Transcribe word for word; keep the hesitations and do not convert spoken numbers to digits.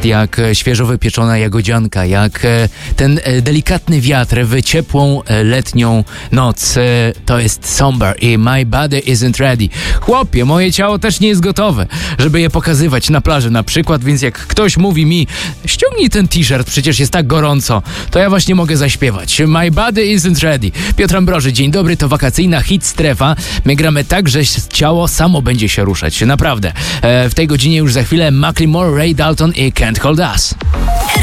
jest jak świeżo wypieczona jagodzianka, jak ten delikatny wiatr w ciepłą letnią noc. To jest Somber i My Body Isn't Ready. Chłopie, moje ciało też nie jest gotowe, żeby je pokazywać na plaży na przykład, więc jak ktoś mówi mi, ściągnij ten t-shirt, przecież jest tak gorąco, to ja właśnie mogę zaśpiewać. My Body Isn't Ready. Piotr Ambroży, dzień dobry, to wakacyjna hit strefa. My gramy tak, że ciało samo będzie się ruszać. Naprawdę. E, w tej godzinie już za chwilę Macklemore, Ray Dalton i Can't Hold Us.